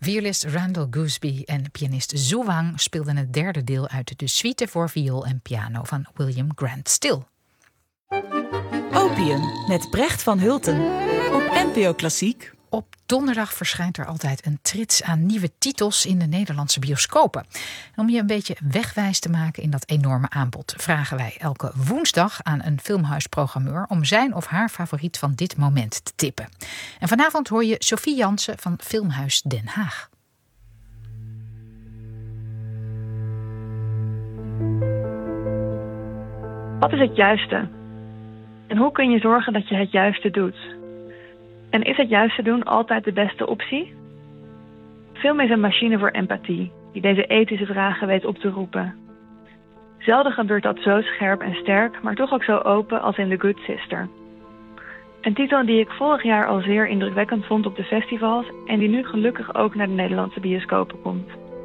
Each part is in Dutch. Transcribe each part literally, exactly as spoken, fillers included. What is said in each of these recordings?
Violist Randall Gooseby en pianist Zhu Wang speelden het derde deel uit de suite voor viool en piano van William Grant Still. Opium met Brecht van Hulten op N P O Klassiek. Op donderdag verschijnt er altijd een trits aan nieuwe titels in de Nederlandse bioscopen. En om je een beetje wegwijs te maken in dat enorme aanbod, vragen wij elke woensdag aan een filmhuisprogrammeur om zijn of haar favoriet van dit moment te tippen. En vanavond hoor je Sophie Jansen van Filmhuis Den Haag. Wat is het juiste? En hoe kun je zorgen dat je het juiste doet? En is het juiste doen altijd de beste optie? Film is een machine voor empathie, die deze ethische vragen weet op te roepen. Zelden gebeurt dat zo scherp en sterk, maar toch ook zo open als in The Good Sister. Een titel die ik vorig jaar al zeer indrukwekkend vond op de festivals en die nu gelukkig ook naar de Nederlandse bioscopen komt.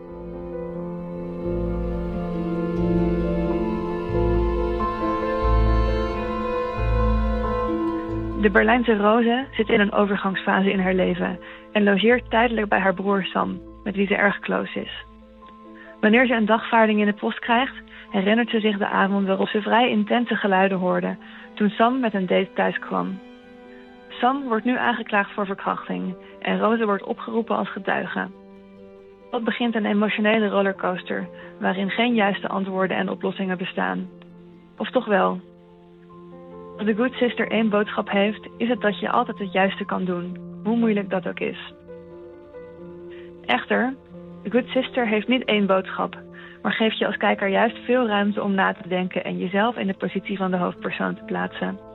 De Berlijnse Rose zit in een overgangsfase in haar leven en logeert tijdelijk bij haar broer Sam, met wie ze erg close is. Wanneer ze een dagvaarding in de post krijgt, herinnert ze zich de avond waarop ze vrij intense geluiden hoorde toen Sam met een date thuis kwam. Sam wordt nu aangeklaagd voor verkrachting en Rose wordt opgeroepen als getuige. Wat begint een emotionele rollercoaster waarin geen juiste antwoorden en oplossingen bestaan. Of toch wel? Als The Good Sister één boodschap heeft, is het dat je altijd het juiste kan doen, hoe moeilijk dat ook is. Echter, The Good Sister heeft niet één boodschap, maar geeft je als kijker juist veel ruimte om na te denken en jezelf in de positie van de hoofdpersoon te plaatsen.